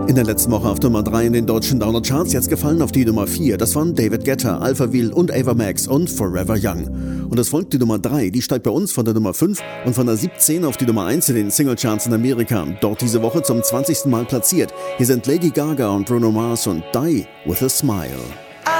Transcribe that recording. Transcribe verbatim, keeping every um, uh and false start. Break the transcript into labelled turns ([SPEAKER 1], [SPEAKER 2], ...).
[SPEAKER 1] In der letzten Woche auf Nummer drei in den deutschen Download-Charts, jetzt gefallen auf die Nummer vier. Das waren David Guetta, Alphaville und Ava Max und Forever Young. Und es folgt die Nummer drei, die steigt bei uns von der Nummer fünf und von der siebzehn auf die Nummer eins in den Singlecharts in Amerika. Dort diese Woche zum zwanzigsten Mal platziert. Hier sind Lady Gaga und Bruno Mars und Die With A Smile.